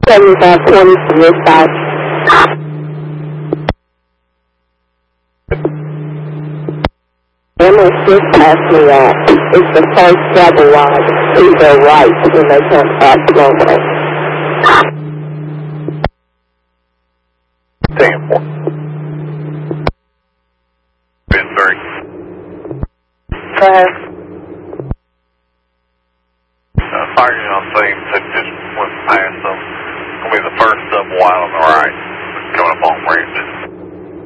7520 from your side. Ambulance just passed me up. It's the first double wide. Please go right when they come up runway. 10-4. Been 3. Go ahead. Firing on scene that just went past them. It's going to be the first double wide on the right. Coming up on ramp.